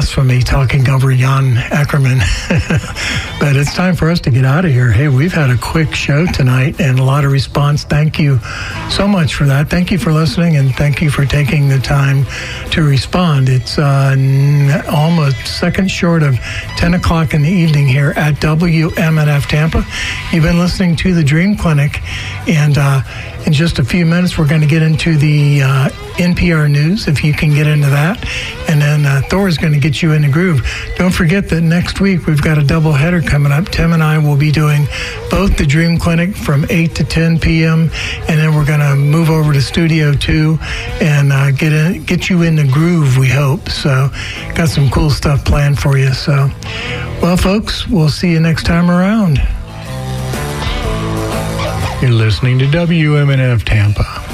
blasphemy talking over Jan Ackerman. But it's time for us to get out of here. Hey, we've had a quick show tonight and a lot of response. Thank you so much for that. Thank you for listening, and thank you for taking the time to respond. It's almost second short of 10 o'clock in the evening here at WMNF Tampa. You've been listening to the Dream Clinic, and in just a few minutes, we're going to get into the NPR News, if you can get into that. And then Thor is going to get you in the groove. Don't forget that next week we've got a double header coming up. Tim and I will be doing both the Dream Clinic from 8 to 10 p.m. And then we're going to move over to Studio 2 and get you in the groove, we hope. So got some cool stuff planned for you. So, well, folks, we'll see you next time around. You're listening to WMNF Tampa.